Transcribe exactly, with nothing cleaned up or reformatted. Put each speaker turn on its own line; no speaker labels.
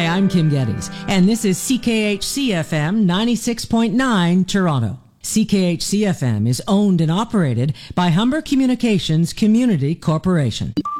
I'm Kim Geddes, and this is C K H C F M ninety-six point nine Toronto. C K H C F M is owned and operated by Humber Communications Community Corporation.